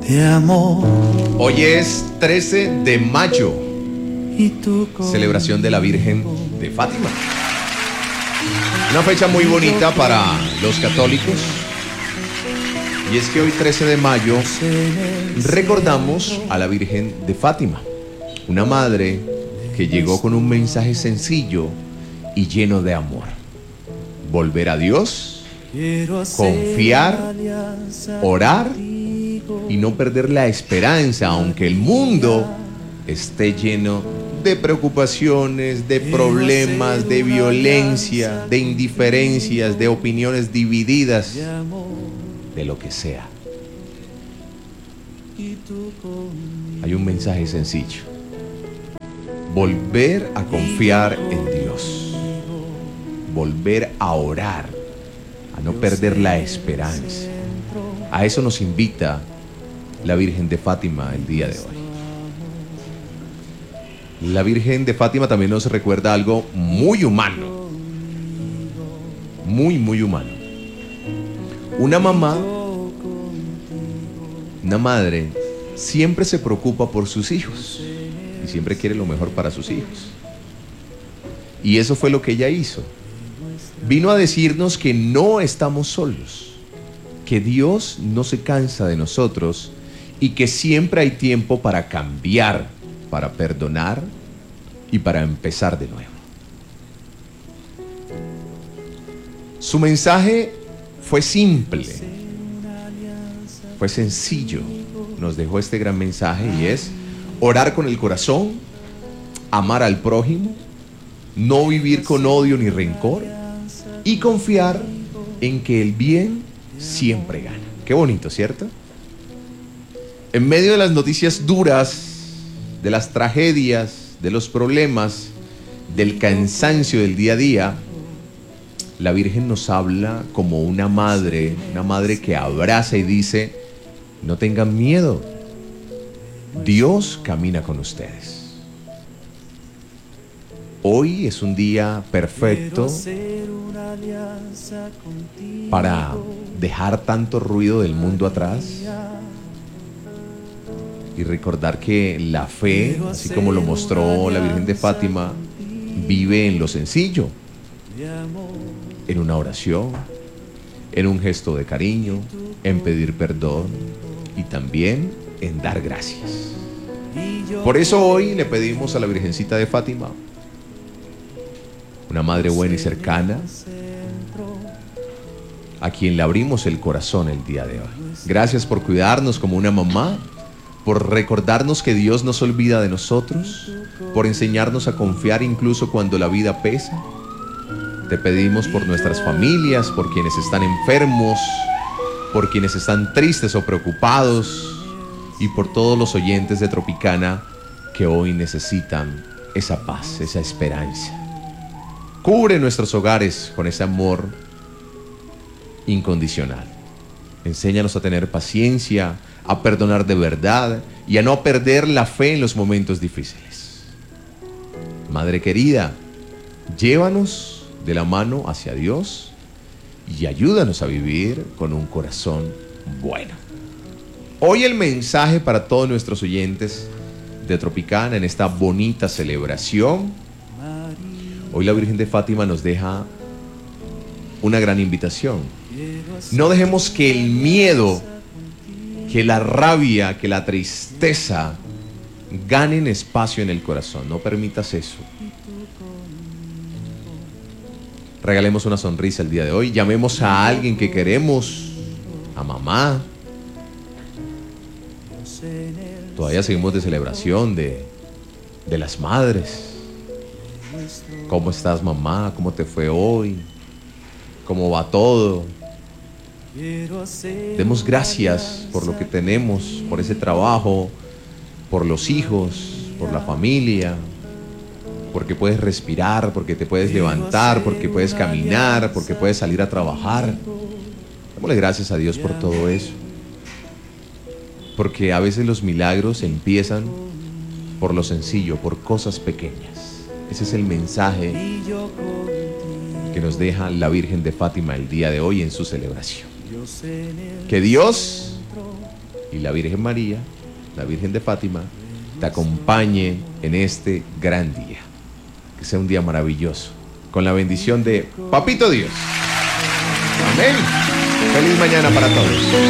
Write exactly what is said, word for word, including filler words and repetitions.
de amor. Hoy es trece de mayo, Y tú celebración de la Virgen de Fátima. Una fecha muy bonita para los católicos. Y es que hoy, trece de mayo, recordamos a la Virgen de Fátima, una madre que llegó con un mensaje sencillo y lleno de amor. Volver a Dios, confiar, orar y no perder la esperanza, aunque el mundo esté lleno de preocupaciones, de problemas, de violencia, de indiferencias, de opiniones divididas, de lo que sea. Hay un mensaje sencillo: volver a confiar en Dios, volver a orar, a no perder la esperanza. A eso nos invita la Virgen de Fátima el día de hoy. La Virgen de Fátima también nos recuerda algo muy humano, muy, muy humano. Una mamá, una madre, siempre se preocupa por sus hijos y siempre quiere lo mejor para sus hijos. Y eso fue lo que ella hizo. Vino a decirnos que no estamos solos, que Dios no se cansa de nosotros y que siempre hay tiempo para cambiar, para perdonar y para empezar de nuevo. Su mensaje fue simple, fue sencillo. Nos dejó este gran mensaje y es orar con el corazón, amar al prójimo, no vivir con odio ni rencor y confiar en que el bien siempre gana. Qué bonito, ¿cierto? En medio de las noticias duras, de las tragedias, de los problemas, del cansancio del día a día, la Virgen nos habla como una madre, una madre que abraza y dice: no tengan miedo, Dios camina con ustedes. Hoy es un día perfecto para dejar tanto ruido del mundo atrás y recordar que la fe, así como lo mostró la Virgen de Fátima, vive en lo sencillo, en una oración, en un gesto de cariño, en pedir perdón y también en dar gracias. Por eso hoy le pedimos a la Virgencita de Fátima, una madre buena y cercana, a quien le abrimos el corazón el día de hoy. Gracias por cuidarnos como una mamá, por recordarnos que Dios no se olvida de nosotros, por enseñarnos a confiar incluso cuando la vida pesa. Te pedimos por nuestras familias, por quienes están enfermos, por quienes están tristes o preocupados y por todos los oyentes de Tropicana que hoy necesitan esa paz, esa esperanza. Cubre nuestros hogares con ese amor incondicional. Enséñanos a tener paciencia, a perdonar de verdad y a no perder la fe en los momentos difíciles. Madre querida, llévanos de la mano hacia Dios y ayúdanos a vivir con un corazón bueno. Hoy el mensaje para todos nuestros oyentes de Tropicana en esta bonita celebración. Hoy la Virgen de Fátima nos deja una gran invitación. No dejemos que el miedo, que la rabia, que la tristeza ganen espacio en el corazón. No permitas eso. Regalemos una sonrisa el día de hoy. Llamemos a alguien que queremos, a mamá. Todavía seguimos de celebración de, de las madres. ¿Cómo estás, mamá? ¿Cómo te fue hoy? ¿Cómo va todo? Demos gracias por lo que tenemos, por ese trabajo, por los hijos, por la familia, porque puedes respirar, porque te puedes levantar, porque puedes caminar, porque puedes salir a trabajar. Démosle gracias a Dios por todo eso. Porque a veces los milagros empiezan por lo sencillo, por cosas pequeñas. Ese es el mensaje que nos deja la Virgen de Fátima el día de hoy en su celebración. Que Dios y la Virgen María, la Virgen de Fátima, te acompañe en este gran día. Que sea un día maravilloso, con la bendición de Papito Dios. Amén. Feliz mañana para todos.